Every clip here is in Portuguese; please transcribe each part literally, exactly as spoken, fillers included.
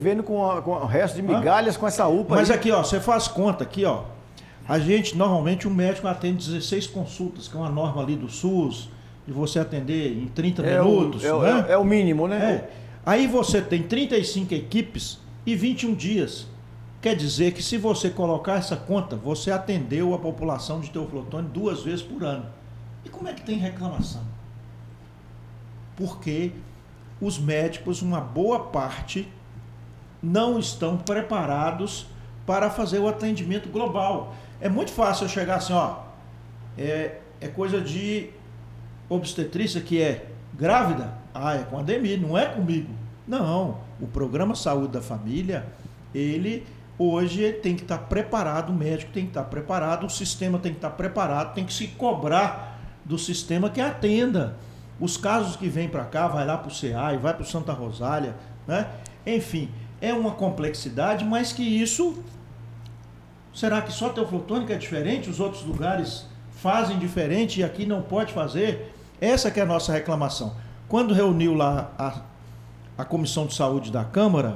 Vendo com, a, com o resto de migalhas, ah, com essa U P A. Mas aí. aqui, ó, você faz conta aqui, ó. A gente, normalmente, o médico atende dezesseis consultas, que é uma norma ali do SUS, de você atender em trinta é minutos. O, né? é, é o mínimo, né? É. Aí você tem trinta e cinco equipes e vinte e um dias. Quer dizer que se você colocar essa conta, você atendeu a população de Teoflotone duas vezes por ano. E como é que tem reclamação? Porque os médicos, uma boa parte, não estão preparados para fazer o atendimento global. É muito fácil eu chegar assim, ó, é, é coisa de obstetrícia que é grávida, ah, é com a Ademir, não é comigo. Não, o Programa Saúde da Família, ele hoje tem que estar preparado, o médico tem que estar preparado, o sistema tem que estar preparado, tem que se cobrar do sistema que atenda. Os casos que vêm para cá, vai lá para o C A I, vai para o Santa Rosália, né? Enfim, é uma complexidade, mas que isso... Será que só Teoflotone que é diferente? Os outros lugares fazem diferente e aqui não pode fazer? Essa que é a nossa reclamação. Quando reuniu lá a, a Comissão de Saúde da Câmara,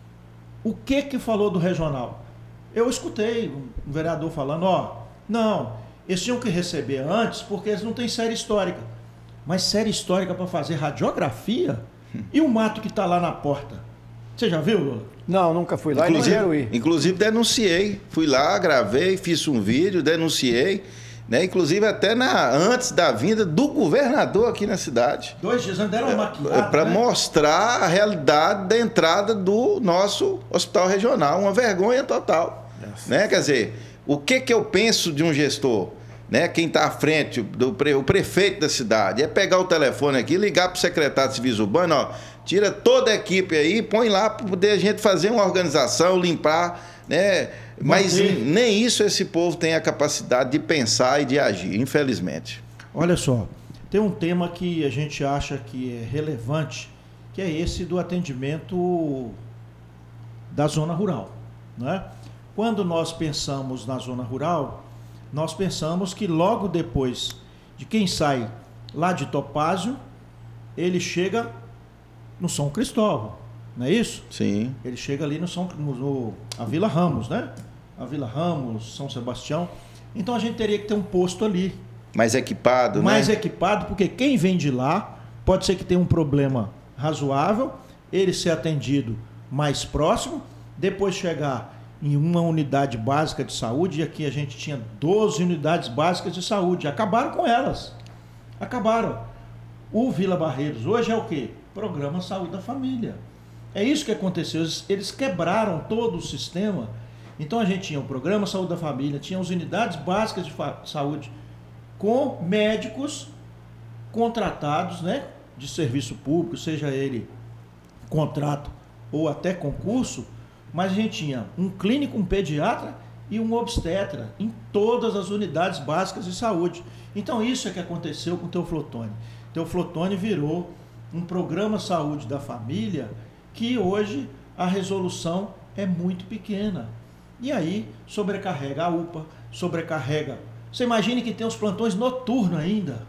o que que falou do regional? Eu escutei um vereador falando, ó, não, eles tinham que receber antes porque eles não têm série histórica. Mas série histórica para fazer radiografia? E o mato que está lá na porta? Você já viu, Lula? Não, nunca fui lá inclusive, e não quero ir. Inclusive denunciei. Fui lá, gravei, fiz um vídeo, denunciei. Né? Inclusive até na, antes da vinda do governador aqui na cidade. Dois dias antes deram uma maquiada, Para né? mostrar a realidade da entrada do nosso hospital regional. Uma vergonha total. Né? Quer dizer, o que, que eu penso de um gestor? Né? Quem está à frente, do pre, o prefeito da cidade, é pegar o telefone aqui, ligar para o secretário de Serviço Urbano, ó, tira toda a equipe aí, põe lá para poder a gente fazer uma organização, limpar, né? Mas nem isso esse povo tem a capacidade de pensar e de agir, infelizmente. Olha só, tem um tema que a gente acha que é relevante, que é esse do atendimento da zona rural, né? Quando nós pensamos na zona rural, nós pensamos que logo depois de quem sai lá de Topázio, ele chega no São Cristóvão, não é isso? Sim. Ele chega ali no São no, no a Vila Ramos, né? A Vila Ramos, São Sebastião. Então a gente teria que ter um posto ali. Mais equipado, Mais né? equipado, porque quem vem de lá pode ser que tenha um problema razoável, ele ser atendido mais próximo, depois chegar em uma unidade básica de saúde, e aqui a gente tinha doze unidades básicas de saúde, acabaram com elas. Acabaram. O Vila Barreiros hoje é o quê? Programa Saúde da Família. É isso que aconteceu, eles quebraram todo o sistema. Então a gente tinha o Programa Saúde da Família, tinha as unidades básicas de saúde com médicos contratados, né, de serviço público, seja ele contrato ou até concurso, mas a gente tinha um clínico, um pediatra e um obstetra em todas as unidades básicas de saúde. Então isso é que aconteceu com o Teoflotone. Teoflotone virou um programa Saúde da Família que hoje a resolução é muito pequena. E aí sobrecarrega a U P A, sobrecarrega... Você imagine que tem os plantões noturnos ainda.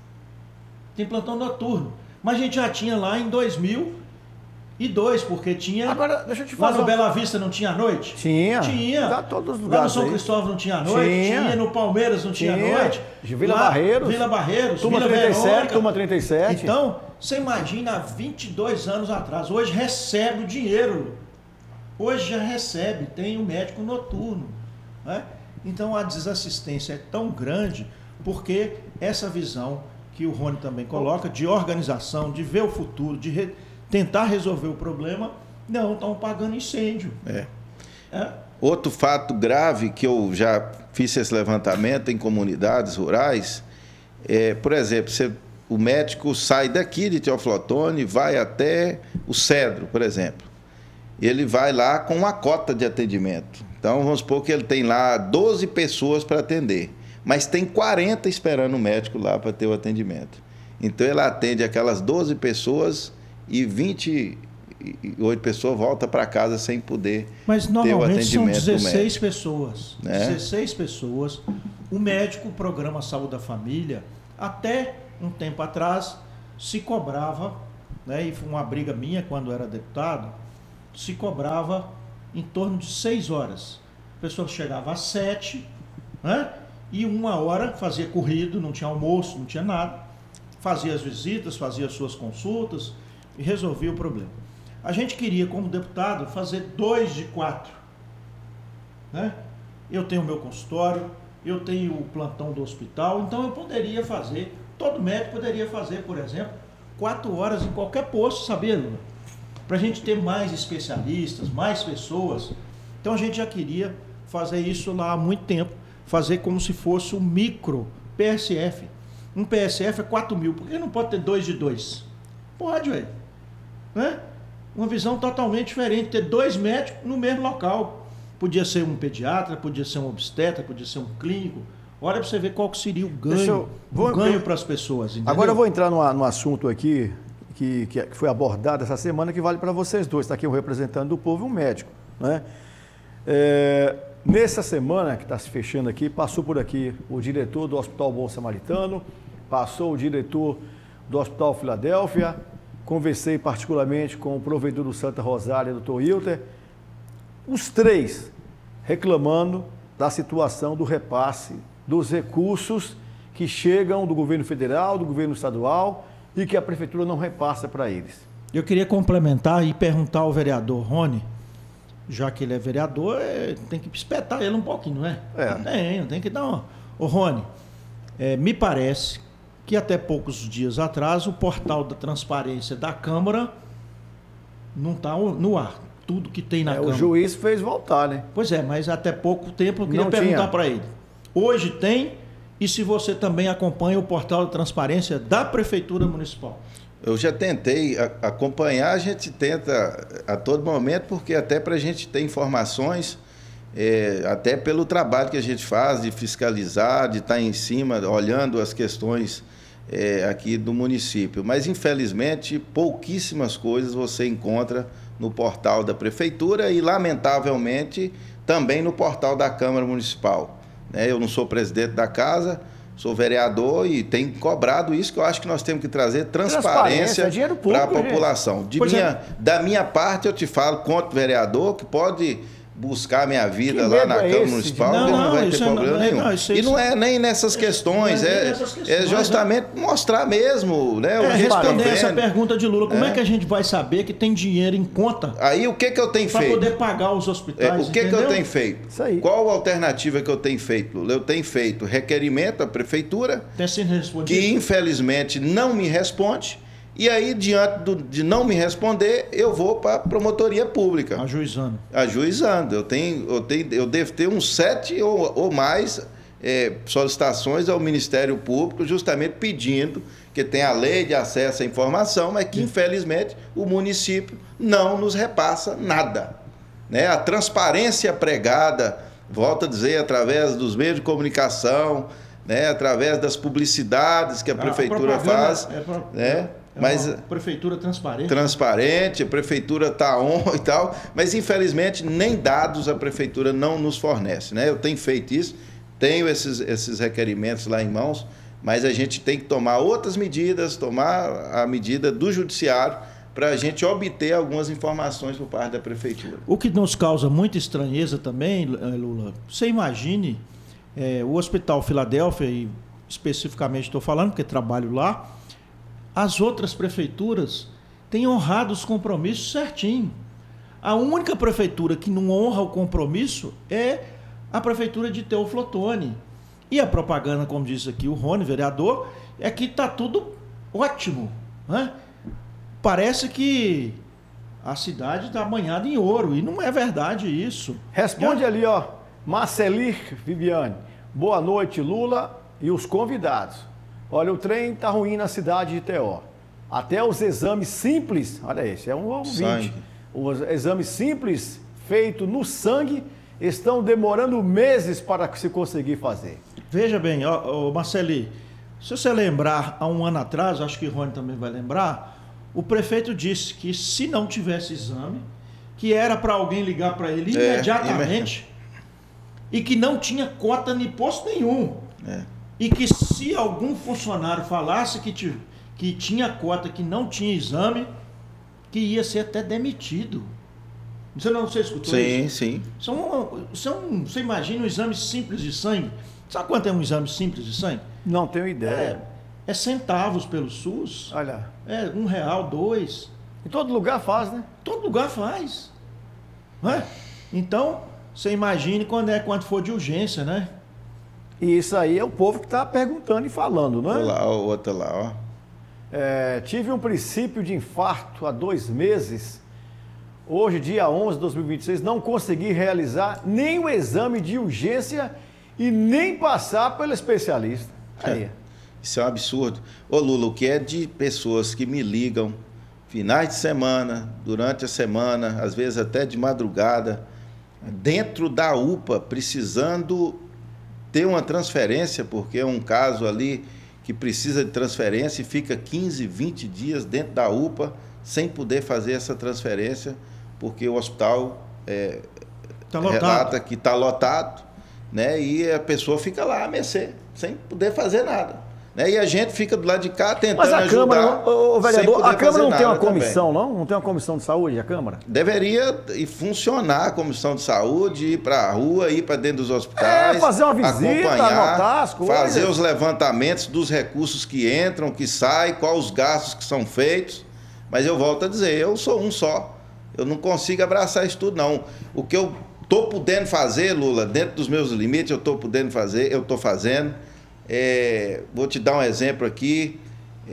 Tem plantão noturno. Mas a gente já tinha lá em dois mil e dois, porque tinha... Agora, deixa eu te Lá falar. no Bela Vista não tinha à noite? Tinha. Tinha. Dá todos os Lá no lugares São aí. Cristóvão não tinha à noite? Tinha. Tinha. No Palmeiras não tinha, Tinha. à noite? De Vila Lá, Barreiros. Vila Barreiros, Turma Vila trinta e sete, Verônica. Turma trinta e sete. Então, você imagina há vinte e dois anos atrás. Hoje recebe o dinheiro. Hoje já recebe, tem um médico noturno, né? Então a desassistência é tão grande porque essa visão que o Rony também coloca de organização, de ver o futuro, de re... tentar resolver o problema, não estão pagando incêndio. É. É. Outro fato grave que eu já fiz esse levantamento em comunidades rurais, é, por exemplo, você, o médico sai daqui de Teoflotone, vai até o Cedro, por exemplo. Ele vai lá com uma cota de atendimento. Então, vamos supor que ele tem lá doze pessoas para atender, mas tem quarenta esperando o médico lá para ter o atendimento. Então, ele atende aquelas doze pessoas e vinte e oito pessoas voltam para casa sem poder Mas ter o normalmente são atendimento do dezesseis médico. pessoas. Né? dezesseis pessoas. O médico, o Programa Saúde da Família, até um tempo atrás, se cobrava, né, e foi uma briga minha quando eu era deputado, se cobrava em torno de seis horas. A pessoa chegava às sete, né? E uma hora fazia corrido, não tinha almoço, não tinha nada. Fazia as visitas, fazia as suas consultas e resolvia o problema. A gente queria, como deputado, fazer dois de quatro. Né? Eu tenho o meu consultório, eu tenho o plantão do hospital, então eu poderia fazer, todo médico poderia fazer, por exemplo, quatro horas em qualquer posto, sabia, Lula? Para a gente ter mais especialistas, mais pessoas. Então a gente já queria fazer isso lá há muito tempo, fazer como se fosse um micro P S F. Um P S F é quatro mil, por que não pode ter dois de dois? Pode, velho. Né? Uma visão totalmente diferente, ter dois médicos no mesmo local. Podia ser um pediatra, podia ser um obstetra, podia ser um clínico. Olha para você ver qual que seria o ganho, eu, vou, o ganho para as pessoas. Entendeu? Agora eu vou entrar numa, num assunto aqui que, que foi abordado essa semana que vale para vocês dois. Está aqui um representante do povo e um médico. Né? É, nessa semana que está se fechando aqui, passou por aqui o diretor do Hospital Bom Samaritano, passou o diretor do Hospital Filadélfia, conversei particularmente com o provedor do Santa Rosália, doutor Hilter, os três reclamando da situação do repasse dos recursos que chegam do governo federal, do governo estadual e que a prefeitura não repassa para eles. Eu queria complementar e perguntar ao vereador Rony, já que ele é vereador, é, tem que espetar ele um pouquinho, não é? É. Tem, tem que dar uma... Ô Rony, é, me parece que até poucos dias atrás o portal da transparência da Câmara não está no ar. Tudo que tem na É, Câmara. o juiz fez voltar, né? Pois é, mas até pouco tempo eu queria Não perguntar tinha. para ele. Hoje tem, e se você também acompanha o portal da transparência da Prefeitura Municipal? Eu já tentei a- acompanhar, a gente tenta a todo momento, porque até para a gente ter informações, é, até pelo trabalho que a gente faz de fiscalizar, de estar em cima, olhando as questões é, aqui do município. Mas, infelizmente, pouquíssimas coisas você encontra no portal da Prefeitura e, lamentavelmente, também no portal da Câmara Municipal. Né? Eu não sou presidente da casa, sou vereador e tenho cobrado isso, que eu acho que nós temos que trazer Transparência, transparência é dinheiro para a público, gente. população. De Pois minha, é. Da minha parte, eu te falo, contra o vereador, que pode buscar minha vida Que lá medo na é Câmara esse? Municipal, Não, que não, não, vai ter isso é- problema não é- nenhum. não, isso- e não isso- é nem nessas questões, não é é, nem nessas questões, é justamente mostrar mesmo, né? o É, que a gente tá responder essa vendo. pergunta de Lula, como é. É. que a gente vai saber que tem dinheiro em conta Aí o que, que eu tenho para feito? poder pagar os É, hospitais? o que, que entendeu? eu tenho feito? Isso aí. Qual a alternativa que eu tenho feito, Lula? Eu tenho feito requerimento à Prefeitura, Tem sido respondido? que infelizmente não me responde, e aí, diante do- de não me responder, eu vou para a promotoria pública, Ajuizando. ajuizando. Eu, tenho, eu, tenho, eu devo ter uns sete ou, ou mais é, solicitações ao Ministério Público, justamente pedindo, que tem a lei de acesso à informação, mas que infelizmente o município não nos repassa nada. Né? A transparência pregada, volto a dizer, através dos meios de comunicação, né? Através das publicidades que a prefeitura propaganda faz, é pro- né? é Mas uma prefeitura transparente. transparente, a prefeitura está on e tal, mas infelizmente nem dados a prefeitura não nos fornece, né? Eu tenho feito isso, tenho esses, esses requerimentos lá em mãos, mas a gente tem que tomar outras medidas, tomar a medida do judiciário para a gente obter algumas informações por parte da prefeitura. O que nos causa muita estranheza também, eh, Lula, você imagine eh, o Hospital Filadélfia, e especificamente estou falando porque trabalho lá, as outras prefeituras têm honrado os compromissos certinho. A única prefeitura que não honra o compromisso é a prefeitura de Teoflotone. E a propaganda, como disse aqui o Rony, vereador, é que está tudo ótimo. Né? Parece que a cidade está banhada em ouro, e não é verdade isso. Responde ali, ó, Marcelir Viviane. Boa noite, Lula e os convidados. Olha, o trem tá ruim na cidade de Teó. Até os exames simples, olha esse, é um ouvinte. Sangue. Os exames simples feitos no sangue estão demorando meses para se conseguir fazer. Veja bem, ó, ó, Marceli, se você lembrar, há um ano atrás, acho que o Rony também vai lembrar, o prefeito disse que se não tivesse exame, que era para alguém ligar para ele É, imediatamente e que não tinha cota em posto nenhum. É. E que se algum funcionário falasse que, ti- que tinha cota, que não tinha exame, que ia ser até demitido. Você não você escutou sim, isso? Sim, sim. São, são, você imagina um exame simples de sangue. Sabe quanto é um exame simples de sangue? Não tenho ideia. É, é centavos pelo SUS. Olha. É um real, dois. Em todo lugar faz, né? Todo lugar faz. Não é? Então, você imagine quando é quanto for de urgência, né? E isso aí é o povo que está perguntando e falando, não é? Olha lá, o outro lá, ó. É, tive um princípio de infarto há dois meses. Hoje, dia onze de dois mil e vinte e seis, não consegui realizar nem o exame de urgência e nem passar pelo especialista. Aí. É, isso é um absurdo. Ô Lula, o que é de pessoas que me ligam finais de semana, durante a semana, às vezes até de madrugada, dentro da U P A, precisando ter uma transferência, porque é um caso ali que precisa de transferência e fica quinze, vinte dias dentro da U P A sem poder fazer essa transferência, porque o hospital é, tá relata que está lotado, né? E a pessoa fica lá a mercê, sem poder fazer nada. Né? E a gente fica do lado de cá tentando Mas a ajudar. Câmara, o vereador, a Câmara não tem uma comissão, também. não? Não tem uma comissão de saúde, a Câmara? Deveria ir funcionar a comissão de saúde, ir para a rua, ir para dentro dos hospitais. É, fazer uma visita, anotar as coisas. Fazer os levantamentos dos recursos que entram, que saem, quais os gastos que são feitos. Mas eu volto a dizer, eu sou um só. Eu não consigo abraçar isso tudo, não. O que eu estou podendo fazer, Lula, dentro dos meus limites, eu estou podendo fazer, eu estou fazendo. É, vou te dar um exemplo aqui.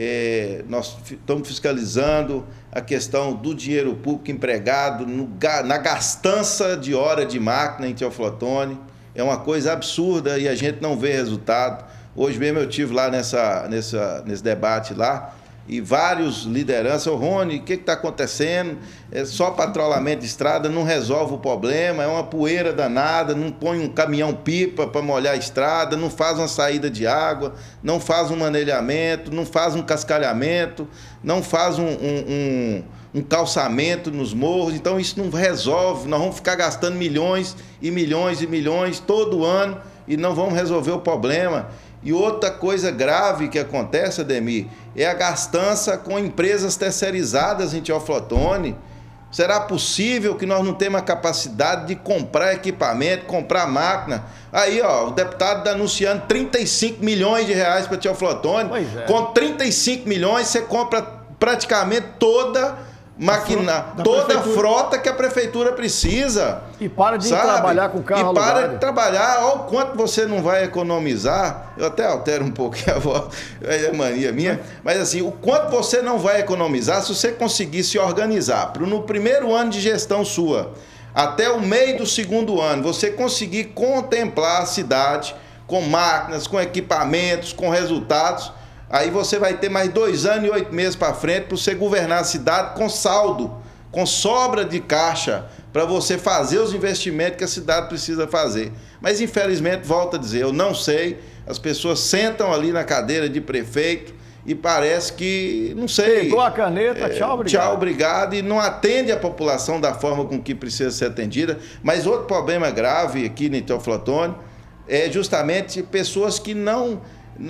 É, nós estamos fiscalizando a questão do dinheiro público empregado no, na gastança de hora de máquina em Teoflotone. É uma coisa absurda e a gente não vê resultado. Hoje mesmo eu estive lá nessa, nessa, nesse debate lá, e vários lideranças, ô Rony, o que está acontecendo? É só patrulhamento de estrada, não resolve o problema, é uma poeira danada, não põe um caminhão-pipa para molhar a estrada, não faz uma saída de água, não faz um manelhamento, não faz um cascalhamento, não faz um, um, um, um calçamento nos morros, então isso não resolve, nós vamos ficar gastando milhões e milhões e milhões todo ano e não vamos resolver o problema. E outra coisa grave que acontece, Ademir, é a gastança com empresas terceirizadas em Teoflotone. Será possível que nós não temos a capacidade de comprar equipamento, comprar máquina? Aí, ó, o deputado está anunciando trinta e cinco milhões de reais para Teoflotone. É. Com trinta e cinco milhões, você compra praticamente toda máquina, toda a frota que a prefeitura precisa. E para de sabe? trabalhar com carro E para alugado. de trabalhar, olha o quanto você não vai economizar. Eu até altero um pouquinho a voz, é mania minha. Mas assim, o quanto você não vai economizar se você conseguir se organizar. Pro, no primeiro ano de gestão sua, até o meio do segundo ano, você conseguir contemplar a cidade com máquinas, com equipamentos, com resultados. Aí você vai ter mais dois anos e oito meses para frente para você governar a cidade com saldo, com sobra de caixa, para você fazer os investimentos que a cidade precisa fazer. Mas, infelizmente, volto a dizer, eu não sei, as pessoas sentam ali na cadeira de prefeito e parece que, não sei... Pegou a caneta, é, tchau, obrigado. Tchau, obrigado, e não atende a população da forma com que precisa ser atendida. Mas outro problema grave aqui no Teoflotone é justamente pessoas que não...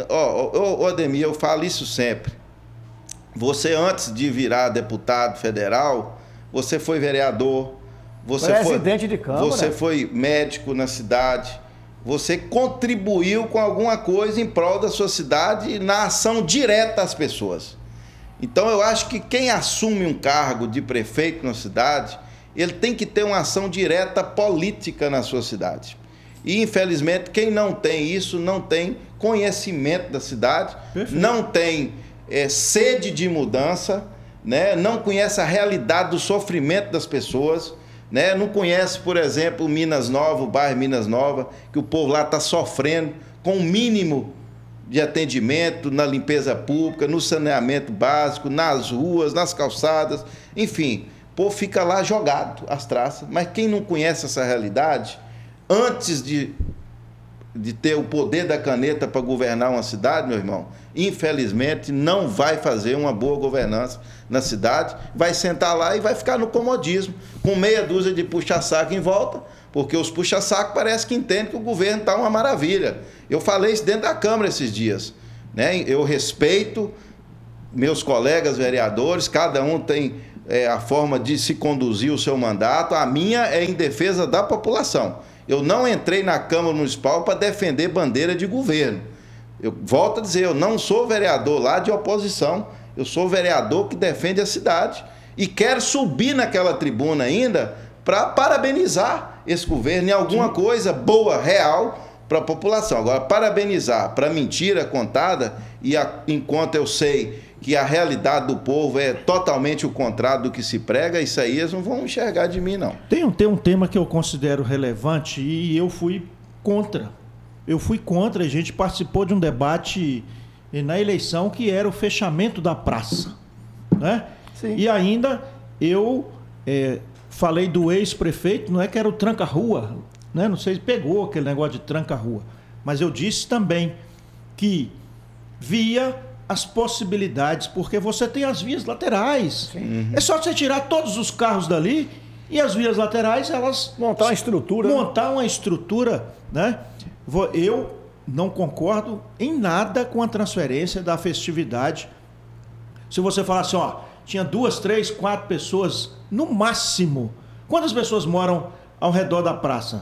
Ó, oh, oh, Ademir, eu falo isso sempre. Você, antes de virar deputado federal, você foi vereador, você presidente foi, de Câmara. Você foi médico na cidade, você contribuiu com alguma coisa em prol da sua cidade na ação direta às pessoas. Então, eu acho que quem assume um cargo de prefeito na cidade, ele tem que ter uma ação direta política na sua cidade. E, infelizmente, quem não tem isso, não tem conhecimento da cidade, perfeito, não tem é, sede de mudança, né? Não conhece a realidade do sofrimento das pessoas, né? Não conhece, por exemplo, Minas Nova, o bairro Minas Nova, que o povo lá está sofrendo com o mínimo de atendimento na limpeza pública, no saneamento básico, nas ruas, nas calçadas, enfim, o povo fica lá jogado às traças. Mas quem não conhece essa realidade, antes de, de ter o poder da caneta para governar uma cidade, meu irmão, infelizmente não vai fazer uma boa governança na cidade, vai sentar lá e vai ficar no comodismo, com meia dúzia de puxa-saco em volta, porque os puxa-saco parece que entendem que o governo está uma maravilha. Eu falei isso dentro da Câmara esses dias, né? Eu respeito meus colegas vereadores, cada um tem é, a forma de se conduzir o seu mandato. A minha é em defesa da população. Eu não entrei na Câmara Municipal para defender bandeira de governo. Eu volto a dizer, eu não sou vereador lá de oposição, eu sou vereador que defende a cidade e quero subir naquela tribuna ainda para parabenizar esse governo em alguma Sim. coisa boa, real, para a população. Agora, parabenizar para mentira contada, e a, enquanto eu sei que a realidade do povo é totalmente o contrário do que se prega, isso aí eles não vão enxergar de mim, não. Tem um, tem um tema que eu considero relevante e eu fui contra. Eu fui contra, a gente participou de um debate na eleição que era o fechamento da praça, né? Sim. E ainda eu é, falei do ex-prefeito, não é que era o tranca-rua, né? Não sei se pegou aquele negócio de tranca-rua, mas eu disse também que via as possibilidades, porque você tem as vias laterais. Uhum. É só você tirar todos os carros dali e as vias laterais, elas... Montar uma estrutura. Montar uma estrutura, né? Eu não concordo em nada com a transferência da festividade. Se você falar assim, ó, tinha duas, três, quatro pessoas, no máximo. Quantas pessoas moram ao redor da praça?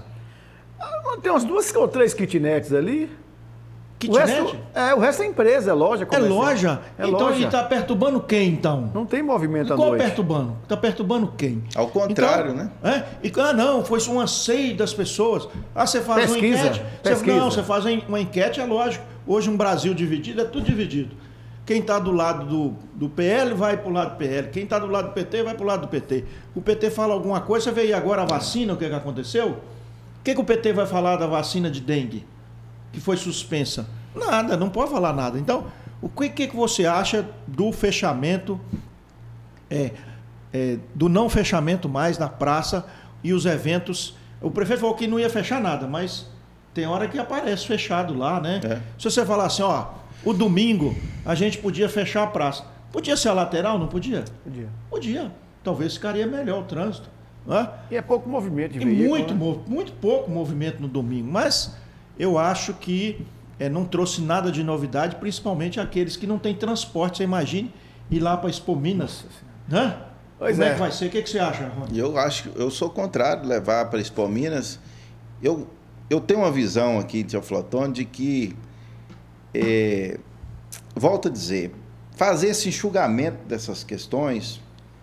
Tem umas duas ou três kitnets ali. Kitnet? O resto, é, o resto é empresa, é loja. É loja? É então, loja. E está perturbando quem, então? Não tem movimento à Qual noite. perturbando? Está perturbando quem? Ao contrário, então, né? É? E, ah, não, foi um anseio das pessoas. Ah, você faz pesquisa, uma enquete. pesquisa. Você, não, você faz uma enquete, é lógico. Hoje um Brasil dividido, é tudo dividido. Quem está do lado do, do P L vai para o lado do P L. Quem está do lado do P T vai para o lado do P T. O P T fala alguma coisa, você vê aí agora a vacina, o que, que aconteceu? O que, que o P T vai falar da vacina de dengue, que foi suspensa? Nada, não pode falar nada. Então, o que, que você acha do fechamento, é, é, do não fechamento mais na praça e os eventos? O prefeito falou que não ia fechar nada, mas tem hora que aparece fechado lá, né? É. Se você falar assim, ó, o domingo a gente podia fechar a praça. Podia ser a lateral, não podia? Podia. Podia. Talvez ficaria melhor o trânsito. Né? E é pouco movimento de e veículo, muito, né? muito pouco movimento no domingo, mas eu acho que É, não trouxe nada de novidade, principalmente aqueles que não têm transporte. Você imagine ir lá para Expo Minas, né? Pois Como é. é que vai ser? O que, que você acha, Rony? Eu acho, eu sou contrário levar para Expo Minas. Eu, eu tenho uma visão aqui de Teoflotone de que, é, volto a dizer, fazer esse enxugamento dessas questões,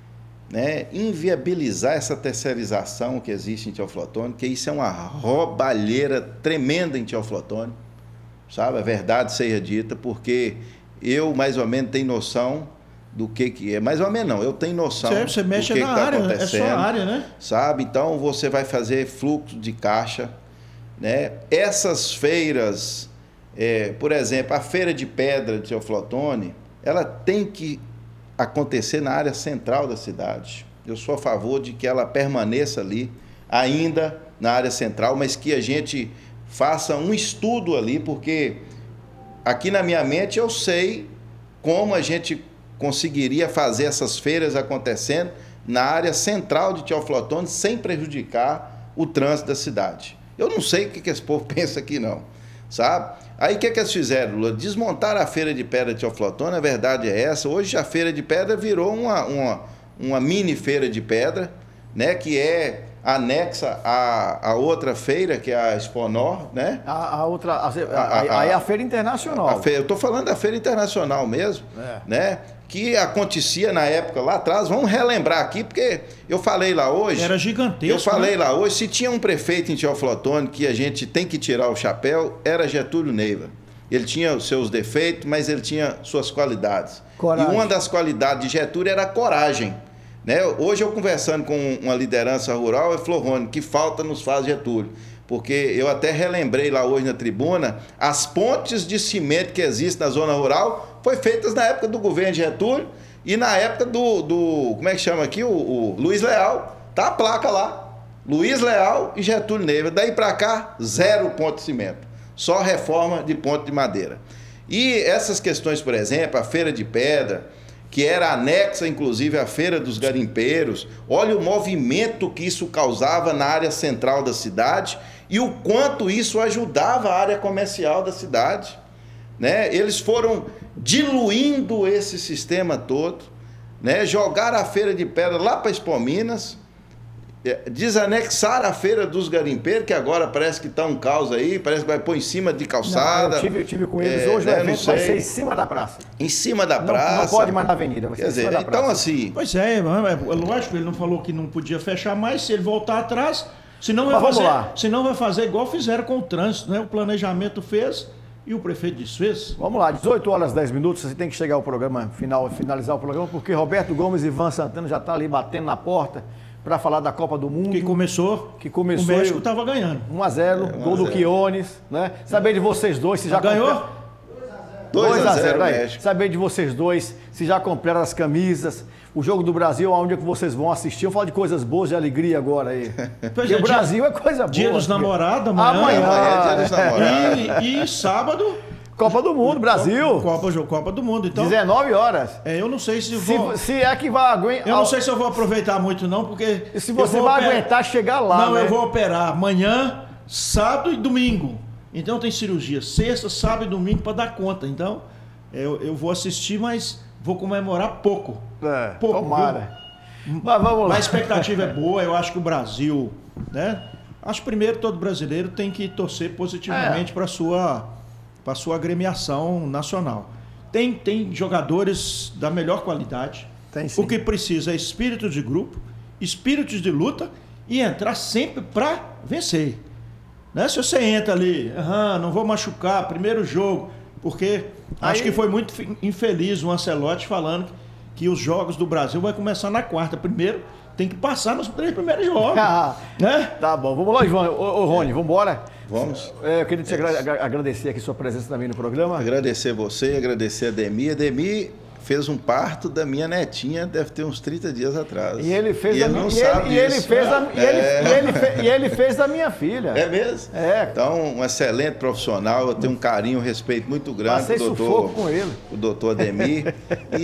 né, inviabilizar essa terceirização que existe em Teoflotone, que isso é uma roubalheira tremenda em Teoflotone. Sabe, a verdade seja dita, porque eu mais ou menos tenho noção do que que é, mais ou menos não, eu tenho noção você, você mexe do que na que tá área, acontecendo, é só a área, né? Sabe, então você vai fazer fluxo de caixa, né? Essas feiras, é, por exemplo, a feira de pedra de Teoflotone, ela tem que acontecer na área central da cidade. Eu sou a favor de que ela permaneça ali, ainda na área central, mas que a gente faça um estudo ali, porque aqui na minha mente eu sei como a gente conseguiria fazer essas feiras acontecendo na área central de Teoflotone sem prejudicar o trânsito da cidade. Eu não sei o que esse povo pensa aqui não, sabe? Aí o que, que eles fizeram, Lula? Desmontaram a feira de pedra de Teoflotone, a verdade é essa. Hoje a feira de pedra virou uma, uma, uma mini feira de pedra, né, que é anexa a, a outra feira, que é a Exponor, né? A, a outra, a, a, aí é a Feira Internacional. A, a feira, eu estou falando da Feira Internacional mesmo, é. né? Que acontecia na época lá atrás. Vamos relembrar aqui, porque eu falei lá hoje... Era gigantesco. Eu falei né? lá hoje, se tinha um prefeito em Teoflotone que a gente tem que tirar o chapéu, era Getúlio Neiva. Ele tinha os seus defeitos, mas ele tinha suas qualidades. Coragem. E uma das qualidades de Getúlio era a coragem. Né? Hoje eu conversando com uma liderança rural, ele falou, Rony, que falta nos faz Getúlio. Porque eu até relembrei lá hoje na tribuna, as pontes de cimento que existem na zona rural foi feitas na época do governo de Getúlio e na época do, do como é que chama aqui, o, o Luiz Leal. Tá a placa lá, Luiz Leal e Getúlio Neiva. Daí para cá, zero ponto de cimento, só reforma de ponte de madeira. E essas questões, por exemplo, a feira de pedra, que era anexa, inclusive, à Feira dos Garimpeiros. Olha o movimento que isso causava na área central da cidade e o quanto isso ajudava a área comercial da cidade. Né? Eles foram diluindo esse sistema todo, né? Jogar a Feira de Pedra lá para Expo Minas, desanexar a Feira dos Garimpeiros, que agora parece que está um caos aí, parece que vai pôr em cima de calçada. Não, eu tive, tive com eles é, hoje, né, o evento vai ser em cima da praça. Em cima da não, praça. Não pode mais na avenida, vai ser Quer em dizer, cima da então praça. assim... Pois é, é lógico, ele não falou que não podia fechar mais, se ele voltar atrás, senão vai, Mas fazer, vamos lá. senão vai fazer igual fizeram com o trânsito, né? O planejamento fez e o prefeito desfez. Vamos lá, dezoito horas e dez minutos, você tem que chegar ao programa, final, finalizar o programa, porque Roberto Gomes e Ivan Santana já estão ali batendo na porta para falar da Copa do Mundo. Que começou, que começou o México estava ganhando. um a zero, é, gol do Quiones, né? Saber de vocês dois, se já ganhou? dois a zero, México. Saber de vocês dois, se já compraram as camisas, o jogo do Brasil, aonde é que vocês vão assistir. Eu falo de coisas boas, de alegria agora aí. Porque é, o Brasil dia, é coisa boa. Dia dos namorados, amanhã. Amanhã, amanhã é dia dos namorados. E, e sábado... Copa do Mundo, Brasil. Copa, Copa, Copa do Mundo, então. dezenove horas. É, eu não sei se se, vou. Se é que vai aguentar. Eu não sei se eu vou aproveitar muito, não, porque. E se você vai operar... aguentar chegar lá. Não, né? eu vou operar amanhã, sábado e domingo. Então tem cirurgia sexta, sábado e domingo para dar conta. Então, eu, eu vou assistir, mas vou comemorar pouco. É, pouco. Tomara. Mas vamos lá. A expectativa é boa, eu acho que o Brasil, né? Acho que primeiro todo brasileiro tem que torcer positivamente é. para a sua. para a sua agremiação nacional. Tem, tem jogadores da melhor qualidade. Tem, sim. O que precisa é espírito de grupo, espírito de luta e entrar sempre para vencer. Né? Se você entra ali, ah, não vou machucar, primeiro jogo, porque Aí... acho que foi muito infeliz o Ancelotti falando que os jogos do Brasil vai começar na quarta. Primeiro, tem que passar nos três primeiros jogos. Ah, né? Tá bom, vamos lá, Ivan. Ô, ô Rony, vamos embora? Vamos. É, eu queria te agra agradecer aqui sua presença também no programa. Agradecer você, agradecer a Demi. A Demi fez um parto da minha netinha, deve ter uns trinta dias atrás. E ele fez e da ele minha não e sabe ele, e ele isso. fez da, e, ele, é. e, ele fe, e ele fez da minha filha. É mesmo? É. Então, um excelente profissional, eu tenho um carinho, um respeito muito grande Passei pro doutor, sufoco com ele. o doutor Ademir.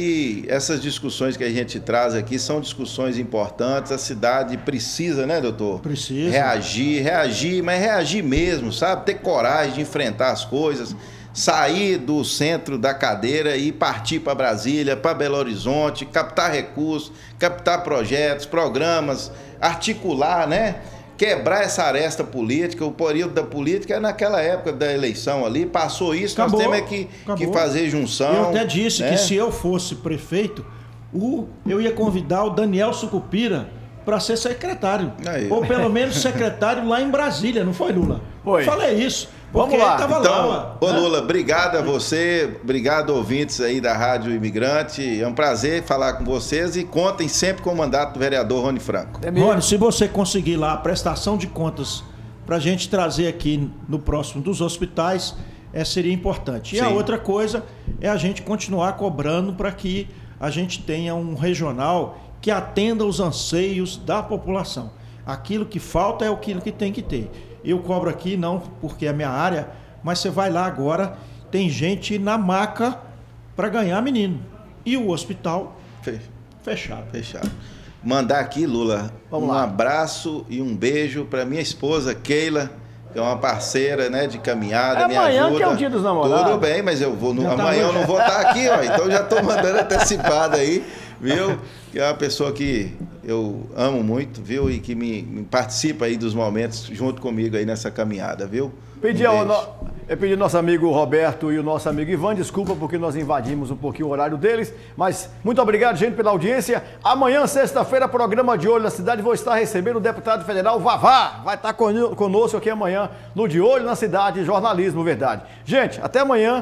E essas discussões que a gente traz aqui são discussões importantes. A cidade precisa, né, doutor? Precisa. Reagir, reagir, mas reagir mesmo, sabe? Ter coragem de enfrentar as coisas. Sair do centro da cadeira e partir para Brasília, para Belo Horizonte, captar recursos, captar projetos, programas, articular, né? Quebrar essa aresta política. O período da política é naquela época da eleição ali, passou isso, acabou, nós temos é que, que fazer junção. Eu até disse né? que se eu fosse prefeito, o, eu ia convidar o Daniel Sucupira para ser secretário. Aí. Ou pelo menos secretário lá em Brasília, não foi, Lula? Foi. Falei isso. Vamos lá. Tava então, lá, ô né? Lula, obrigado a você, obrigado ouvintes aí da Rádio Imigrante. É um prazer falar com vocês e contem sempre com o mandato do vereador Rony Franco. É Rony, se você conseguir lá a prestação de contas para a gente trazer aqui no próximo dos hospitais, é, seria importante. E Sim. a outra coisa é a gente continuar cobrando para que a gente tenha um regional que atenda os anseios da população. Aquilo que falta é aquilo que tem que ter. Eu cobro aqui, não porque é minha área, mas você vai lá agora, tem gente na maca para ganhar menino. E o hospital Fe... fechado. Fechado. Mandar aqui, Lula, Vamos um lá. abraço e um beijo para minha esposa, Keila, que é uma parceira, né, de caminhada, É me amanhã ajuda. que é o dia dos namorados. Tudo bem, mas eu vou no... Já tá amanhã eu hoje. não vou estar aqui, ó, então já estou mandando antecipado aí, viu? Que é uma pessoa que eu amo muito, viu? E que me, me participa aí dos momentos junto comigo aí nessa caminhada, viu? Pedi um ao no... Eu pedi ao nosso amigo Roberto e o nosso amigo Ivan, desculpa porque nós invadimos um pouquinho o horário deles, mas muito obrigado, gente, pela audiência. Amanhã, sexta-feira, programa De Olho na Cidade, vou estar recebendo o deputado federal Vavá, vai estar conosco aqui amanhã no De Olho na Cidade, jornalismo, verdade. Gente, até amanhã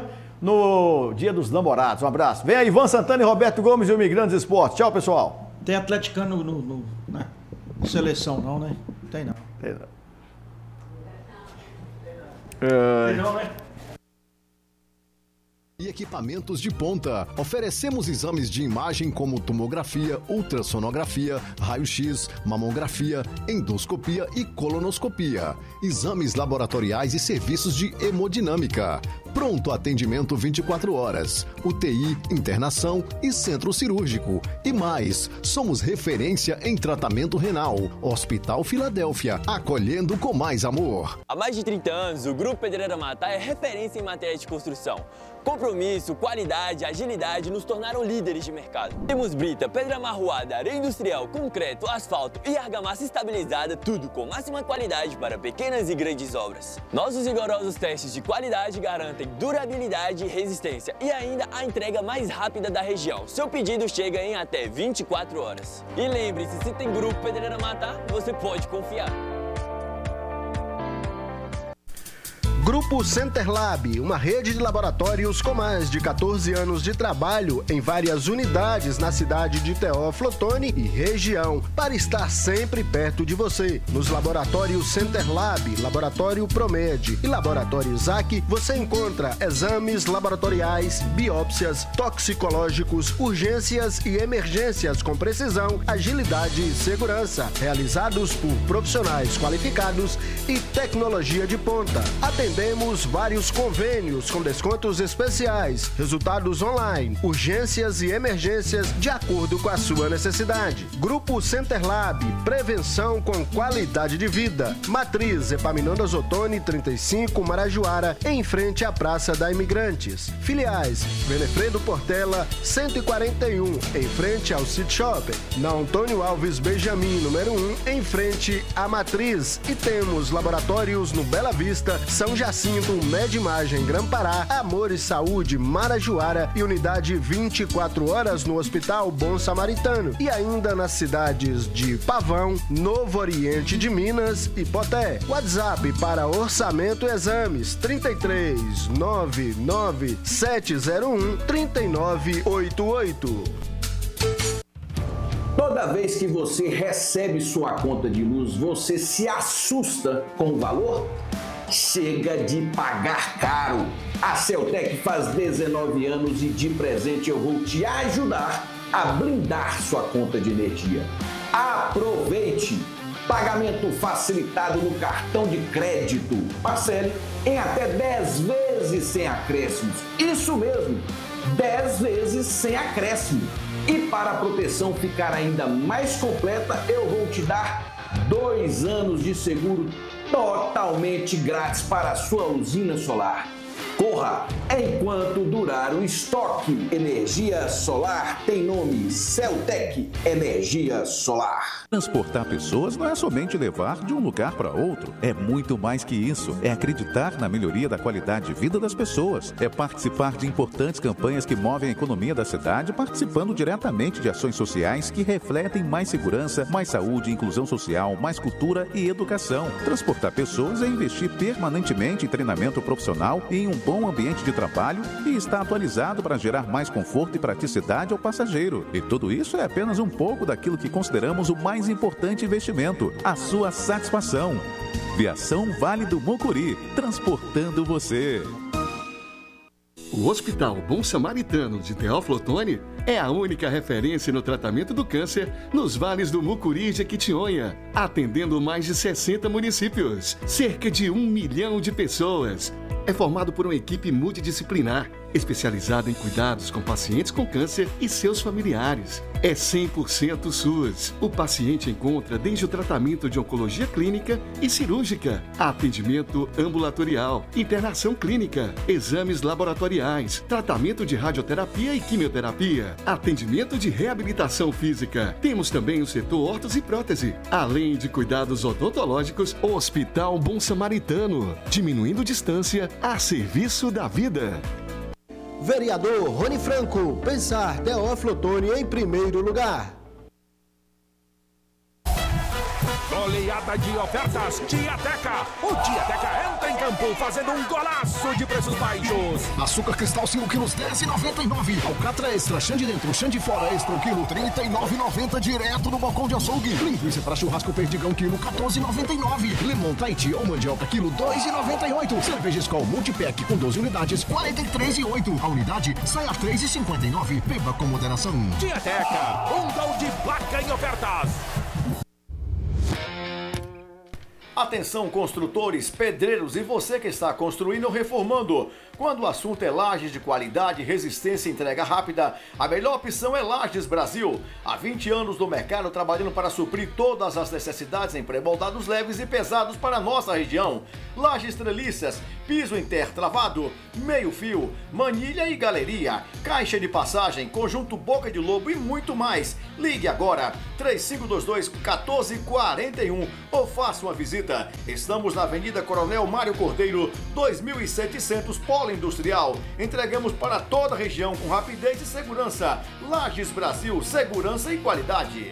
no Dia dos Namorados, um abraço. Vem aí, Ivan Santana e Roberto Gomes e o Imigrantes Esportes. Tchau, pessoal. Tem atleticano no, no, na seleção não, né? Tem não. Tem não. Tem não, né? E equipamentos de ponta. Oferecemos exames de imagem como tomografia, ultrassonografia, raio-x, mamografia, endoscopia e colonoscopia. Exames laboratoriais e serviços de hemodinâmica. Pronto atendimento vinte e quatro horas. U T I, internação e centro cirúrgico. E mais, somos referência em tratamento renal. Hospital Filadélfia, acolhendo com mais amor. Há mais de trinta anos, o Grupo Pedreira Matar é referência em matéria de construção. Compre Compromisso, qualidade, agilidade nos tornaram líderes de mercado. Temos brita, pedra amarroada, areia industrial, concreto, asfalto e argamassa estabilizada, tudo com máxima qualidade para pequenas e grandes obras. Nossos rigorosos testes de qualidade garantem durabilidade e resistência e ainda a entrega mais rápida da região. Seu pedido chega em até vinte e quatro horas. E lembre-se, se tem Grupo Pedreira Matar, você pode confiar. Grupo Centerlab, uma rede de laboratórios com mais de quatorze anos de trabalho em várias unidades na cidade de Teófilo Otoni e região, para estar sempre perto de você. Nos laboratórios Centerlab, Laboratório Promed e Laboratório Isaac, você encontra exames laboratoriais, biópsias, toxicológicos, urgências e emergências com precisão, agilidade e segurança, realizados por profissionais qualificados e tecnologia de ponta. Atendendo Temos vários convênios com descontos especiais, resultados online, urgências e emergências de acordo com a sua necessidade. Grupo Centerlab, prevenção com qualidade de vida. Matriz Epaminondas Otoni trinta e cinco, Marajoara, em frente à Praça da Imigrantes. Filiais Benefredo Portela cento e quarenta e um, em frente ao City Shopping. Na Antônio Alves Benjamin, número um, em frente à Matriz. E temos laboratórios no Bela Vista, São Jacinto, Medimagem, Grã-Pará, Amor e Saúde, Marajoara e unidade vinte e quatro horas no Hospital Bom Samaritano. E ainda nas cidades de Pavão, Novo Oriente de Minas e Poté. WhatsApp para orçamento e exames trinta e três, nove nove sete zero um, três nove oito oito. Toda vez que você recebe sua conta de luz, você se assusta com o valor? Chega de pagar caro. A Celtec faz dezenove anos e de presente eu vou te ajudar a blindar sua conta de energia. Aproveite! Pagamento facilitado no cartão de crédito. Parcele em até dez vezes sem acréscimos. Isso mesmo, dez vezes sem acréscimo. E para a proteção ficar ainda mais completa, eu vou te dar dois anos de seguro totalmente grátis para a sua usina solar. Corra enquanto durar o estoque. Energia solar tem nome: Celtec Energia Solar. Transportar pessoas não é somente levar de um lugar para outro. É muito mais que isso. É acreditar na melhoria da qualidade de vida das pessoas. É participar de importantes campanhas que movem a economia da cidade, participando diretamente de ações sociais que refletem mais segurança, mais saúde, inclusão social, mais cultura e educação. Transportar pessoas é investir permanentemente em treinamento profissional e em um bom ambiente de trabalho e está atualizado para gerar mais conforto e praticidade ao passageiro. E tudo isso é apenas um pouco daquilo que consideramos o mais importante investimento, a sua satisfação. Viação Vale do Mucuri, transportando você. O Hospital Bom Samaritano de Teófilo Otoni é a única referência no tratamento do câncer nos vales do Mucuri e Jequitinhonha, atendendo mais de sessenta municípios, cerca de um milhão de pessoas. É formado por uma equipe multidisciplinar, especializada em cuidados com pacientes com câncer e seus familiares. É cem por cento SUS. O paciente encontra desde o tratamento de oncologia clínica e cirúrgica, atendimento ambulatorial, internação clínica, exames laboratoriais, tratamento de radioterapia e quimioterapia, atendimento de reabilitação física. Temos também o setor ortos e prótese, além de cuidados odontológicos. Hospital Bom Samaritano, diminuindo distância a serviço da vida. Vereador Rony Franco, pensar Teófilo Otoni em primeiro lugar. Goleada de ofertas Tiateca. O Tiateca entra em campo fazendo um golaço de preços baixos. Açúcar cristal cinco quilos, dez reais e noventa e nove centavos. Alcatra extra, chã de dentro, chã de fora extra, o quilo, trinta e nove reais e noventa centavos direto no balcão de açougue. Linguiça para churrasco perdigão, quilo, quatorze reais e noventa e nove centavos. Limão Tahiti ou mandioca, quilo, dois reais e noventa e oito centavos. Cerveja Skol Multipack com doze unidades, quarenta e três reais e oito centavos. A unidade sai a três reais e cinquenta e nove centavos. Beba com moderação. Tiateca, um gol de placa em ofertas. Atenção, construtores, pedreiros e você que está construindo ou reformando. Quando o assunto é lajes de qualidade, resistência e entrega rápida, a melhor opção é Lajes Brasil. Há vinte anos no mercado trabalhando para suprir todas as necessidades em pré-moldados leves e pesados para a nossa região. Lajes Treliças, piso intertravado, meio fio, manilha e galeria, caixa de passagem, conjunto boca de lobo e muito mais. Ligue agora, três cinco dois dois, um quatro quatro um ou faça uma visita. Estamos na Avenida Coronel Mário Cordeiro, dois mil e setecentos, Polo Industrial. Entregamos para toda a região com rapidez e segurança. Lages Brasil, segurança e qualidade.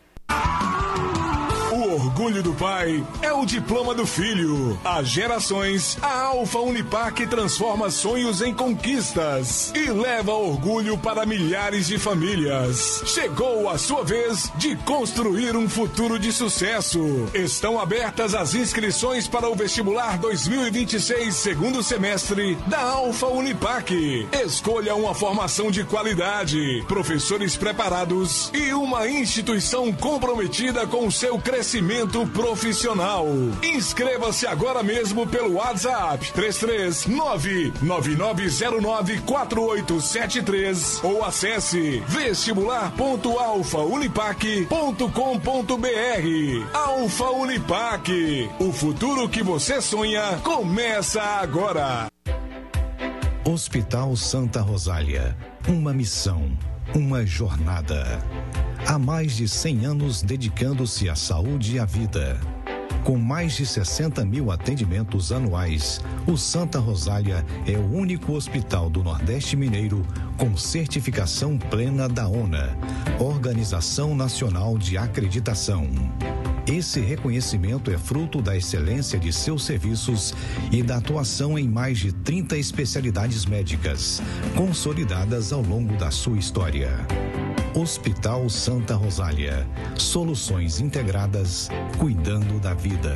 O orgulho do pai é o diploma do filho. Há gerações, a Alfa Unipac transforma sonhos em conquistas e leva orgulho para milhares de famílias. Chegou a sua vez de construir um futuro de sucesso. Estão abertas as inscrições para o vestibular dois mil e vinte e seis, segundo semestre da Alfa Unipac. Escolha uma formação de qualidade, professores preparados e uma instituição comprometida com o seu crescimento Crescimento profissional. Inscreva-se agora mesmo pelo WhatsApp três três nove nove nove zero nove quatro oito sete três ou acesse vestibular ponto alfa unipac ponto com ponto br. Alfa Unipac, o futuro que você sonha começa agora. Hospital Santa Rosália, uma missão, uma jornada. Há mais de cem anos dedicando-se à saúde e à vida. Com mais de sessenta mil atendimentos anuais, o Santa Rosália é o único hospital do Nordeste Mineiro com certificação plena da ONA, Organização Nacional de Acreditação. Esse reconhecimento é fruto da excelência de seus serviços e da atuação em mais de trinta especialidades médicas, consolidadas ao longo da sua história. Hospital Santa Rosália. Soluções integradas, cuidando da vida.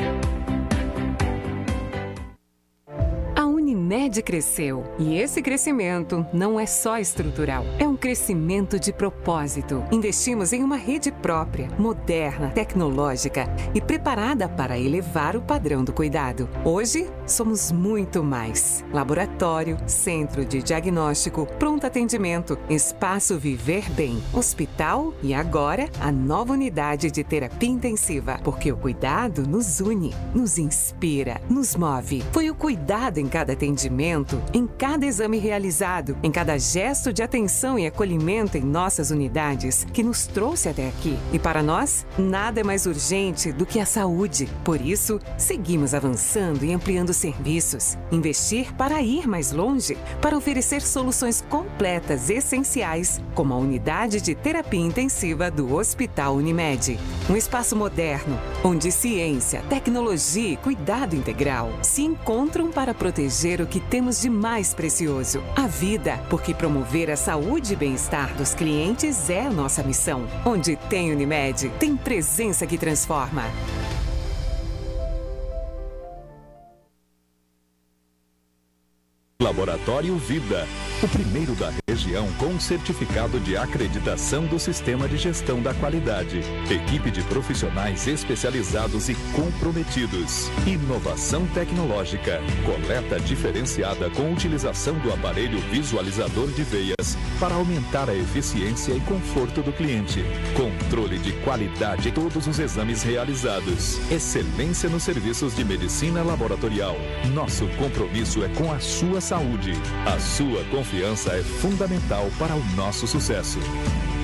A Unimed cresceu e esse crescimento não é só estrutural, é um crescimento de propósito. Investimos em uma rede própria, moderna, tecnológica e preparada para elevar o padrão do cuidado. Hoje, somos muito mais. Laboratório, centro de diagnóstico, pronto atendimento, espaço Viver Bem, hospital e agora a nova unidade de terapia intensiva, porque o cuidado nos une, nos inspira, nos move. Foi o cuidado em cada atendimento, em cada exame realizado, em cada gesto de atenção e acolhimento em nossas unidades que nos trouxe até aqui. E para nós, nada é mais urgente do que a saúde. Por isso, seguimos avançando e ampliando serviços. Investir para ir mais longe, para oferecer soluções completas e essenciais, como a unidade de terapia intensiva do Hospital Unimed. Um espaço moderno, onde ciência, tecnologia e cuidado integral se encontram para proteger o que temos de mais precioso, a vida, porque promover a saúde e bem-estar dos clientes é a nossa missão. Onde tem Unimed, tem presença que transforma. Laboratório Vida, o primeiro da região com certificado de acreditação do Sistema de Gestão da Qualidade. Equipe de profissionais especializados e comprometidos. Inovação tecnológica. Coleta diferenciada com utilização do aparelho visualizador de veias para aumentar a eficiência e conforto do cliente. Controle de qualidade em todos os exames realizados. Excelência nos serviços de medicina laboratorial. Nosso compromisso é com a sua saúde. A sua confiança é fundamental para o nosso sucesso.